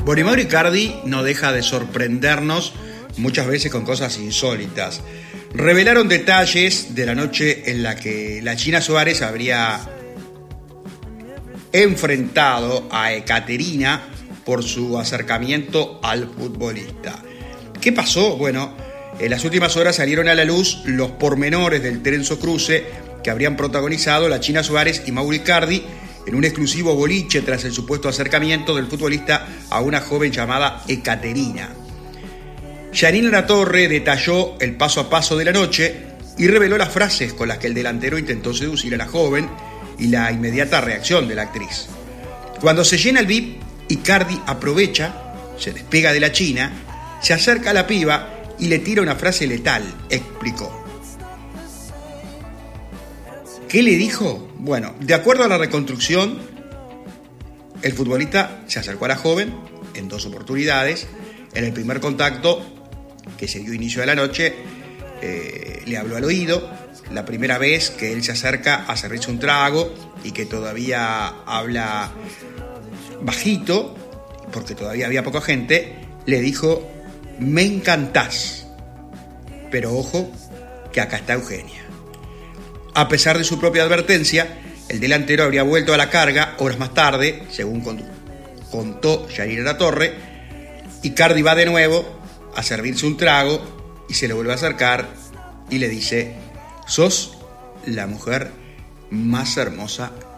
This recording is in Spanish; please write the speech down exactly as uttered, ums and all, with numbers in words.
Bueno, y Mauro Icardi no deja de sorprendernos muchas veces con cosas insólitas. Revelaron detalles de la noche en la que la China Suárez habría enfrentado a Ekaterina por su acercamiento al futbolista. ¿Qué pasó? Bueno, en las últimas horas salieron a la luz los pormenores del tenso cruce que habrían protagonizado la China Suárez y Mauro Icardi en un exclusivo boliche tras el supuesto acercamiento del futbolista a una joven llamada Ekaterina. Yanina Latorre detalló el paso a paso de la noche y reveló las frases con las que el delantero intentó seducir a la joven y la inmediata reacción de la actriz. Cuando se llena el V I P, Icardi aprovecha, se despega de la china, se acerca a la piba y le tira una frase letal, explicó. ¿Qué le dijo? Bueno, de acuerdo a la reconstrucción, el futbolista se acercó a la joven en dos oportunidades. En el primer contacto, que se dio inicio de la noche, eh, le habló al oído. La primera vez que él se acerca a servirse un trago y que todavía habla bajito, porque todavía había poca gente, le dijo: me encantás, pero ojo que acá está Eugenia. A pesar de su propia advertencia, el delantero habría vuelto a la carga horas más tarde, según contó Yanina Latorre. Icardi va de nuevo a servirse un trago y se le vuelve a acercar y le dice: sos la mujer más hermosa